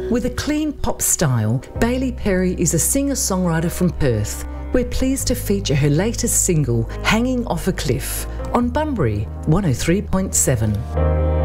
With a clean pop style, Bailey Perry is a singer-songwriter from Perth. We're pleased to feature her latest single, Hanging Off a Cliff, on Bunbury 103.7.